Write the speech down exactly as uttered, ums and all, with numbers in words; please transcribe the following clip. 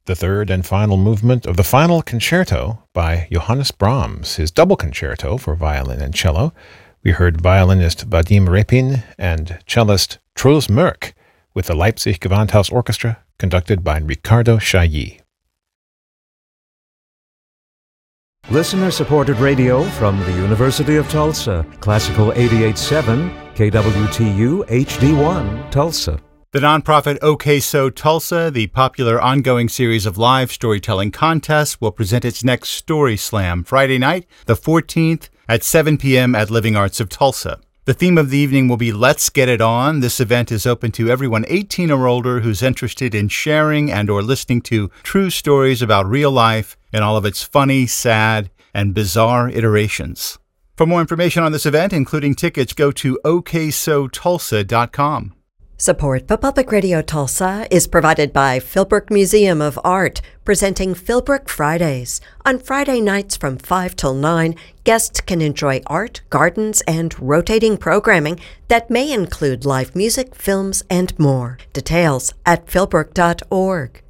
the third and final movement of the Final Concerto by Johannes Brahms, his double concerto for violin and cello. We heard violinist Vadim Repin and cellist Truls Mørk with the Leipzig Gewandhaus Orchestra, conducted by Ricardo Chailly. Listener-supported radio from the University of Tulsa. Classical eighty-eight point seven, K W T U H D one, Tulsa. The nonprofit OK So Tulsa, the popular ongoing series of live storytelling contests, will present its next Story Slam Friday night, the fourteenth, at seven p.m. at Living Arts of Tulsa. The theme of the evening will be Let's Get It On. This event is open to everyone eighteen or older who's interested in sharing and or listening to true stories about real life in all of its funny, sad, and bizarre iterations. For more information on this event, including tickets, go to o k so tulsa dot com. Support for Public Radio Tulsa is provided by Philbrook Museum of Art, presenting Philbrook Fridays. On Friday nights from five till nine, guests can enjoy art, gardens, and rotating programming that may include live music, films, and more. Details at philbrook dot org.